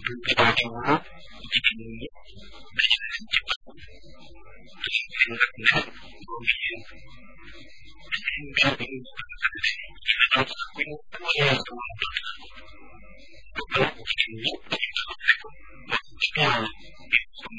kita dulu kita ini banyak cepat terus benar-benar mungkin sehingga ini kita harus punya semua kalau ini kita